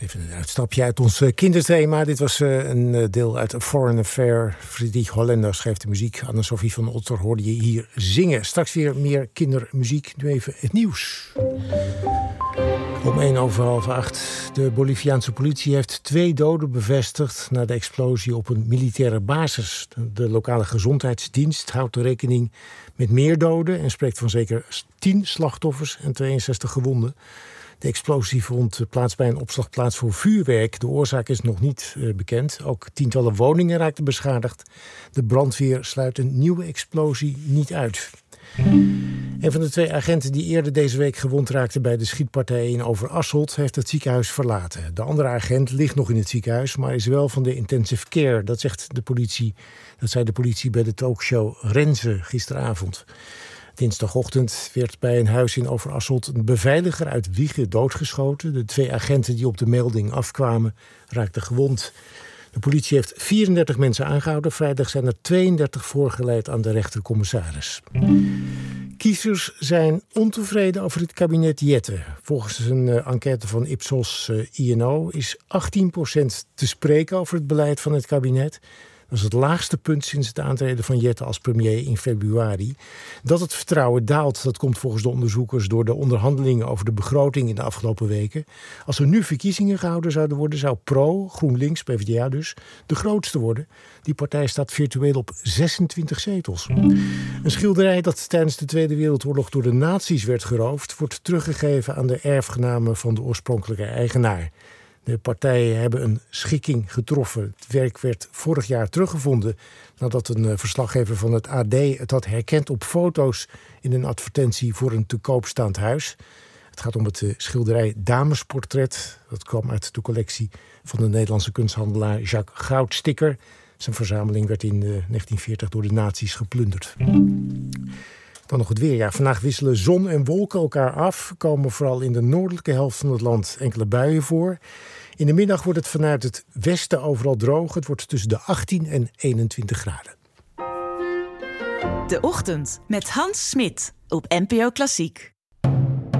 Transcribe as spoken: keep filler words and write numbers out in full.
Even een uitstapje uit ons kinderthema. Dit was uh, een deel uit A Foreign Affair. Friedrich Hollaender schreef de muziek. Anne-Sophie van Otter hoorde je hier zingen. Straks weer meer kindermuziek. Nu even het nieuws. Om één over half acht. De Boliviaanse politie heeft twee doden bevestigd na de explosie op een militaire basis. De lokale gezondheidsdienst houdt er rekening met meer doden en spreekt van zeker tien slachtoffers en tweeënzestig gewonden. De explosie vond plaats bij een opslagplaats voor vuurwerk. De oorzaak is nog niet uh, bekend. Ook tientallen woningen raakten beschadigd. De brandweer sluit een nieuwe explosie niet uit. Een van de twee agenten die eerder deze week gewond raakten bij de schietpartij in Overasselt heeft het ziekenhuis verlaten. De andere agent ligt nog in het ziekenhuis, maar is wel van de intensive care. Dat zegt de politie. Dat zei de politie bij de talkshow Renze gisteravond. Dinsdagochtend werd bij een huis in Overasselt een beveiliger uit Wijchen doodgeschoten. De twee agenten die op de melding afkwamen raakten gewond. De politie heeft vierendertig mensen aangehouden. Vrijdag zijn er tweeëndertig voorgeleid aan de rechtercommissaris. Kiezers zijn ontevreden over het kabinet Jette. Volgens een uh, enquête van Ipsos uh, I N O is achttien procent te spreken over het beleid van het kabinet. Dat is het laagste punt sinds het aantreden van Jette als premier in februari. Dat het vertrouwen daalt, dat komt volgens de onderzoekers door de onderhandelingen over de begroting in de afgelopen weken. Als er nu verkiezingen gehouden zouden worden, zou Pro, GroenLinks, P v d A dus, de grootste worden. Die partij staat virtueel op zesentwintig zetels. Een schilderij dat tijdens de Tweede Wereldoorlog door de nazi's werd geroofd, wordt teruggegeven aan de erfgenamen van de oorspronkelijke eigenaar. De partijen hebben een schikking getroffen. Het werk werd vorig jaar teruggevonden nadat een verslaggever van het A D het had herkend op foto's in een advertentie voor een te koop staand huis. Het gaat om het schilderij Damesportret. Dat kwam uit de collectie van de Nederlandse kunsthandelaar Jacques Goudsticker. Zijn verzameling werd in negentien veertig door de nazi's geplunderd. Dan nog het weer. Ja, vandaag wisselen zon en wolken elkaar af. Komen vooral in de noordelijke helft van het land enkele buien voor. In de middag wordt het vanuit het westen overal droog. Het wordt tussen de achttien en eenentwintig graden. De Ochtend met Hans Smit op N P O Klassiek.